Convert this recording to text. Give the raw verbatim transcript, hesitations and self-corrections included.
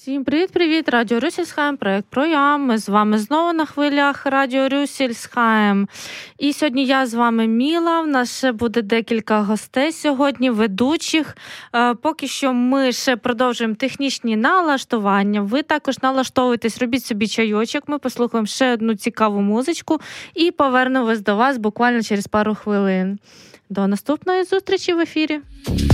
Всім привіт-привіт! Радіо Рюссельсхайм, проєкт «Проям». Ми з вами знову на хвилях Радіо Рюссельсхайм. І сьогодні я з вами Міла. В нас ще буде декілька гостей сьогодні, ведучих. Е, поки що ми ще продовжуємо технічні налаштування. Ви також налаштовуйтесь, робіть собі чайочок. Ми послухаємо ще одну цікаву музичку і повернемось до вас буквально через пару хвилин. До наступної зустрічі в ефірі.